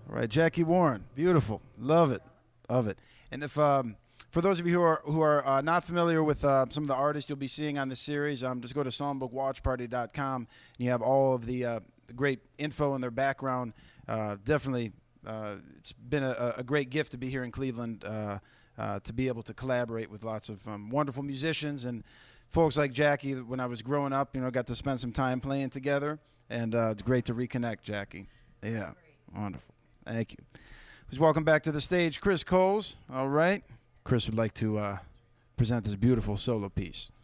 All right, Jackie Warren, beautiful, love it, love it. And if for those of you who are not familiar with some of the artists you'll be seeing on this series, just go to songbook.watchparty.com, and you have all of the great info in their background. Definitely, it's been a great gift to be here in Cleveland, to be able to collaborate with lots of wonderful musicians and folks like Jackie. When I was growing up, got to spend some time playing together, and it's great to reconnect, Jackie. Yeah, wonderful. Thank you. Please welcome back to the stage Chris Coles. All right. Chris would like to present this beautiful solo piece.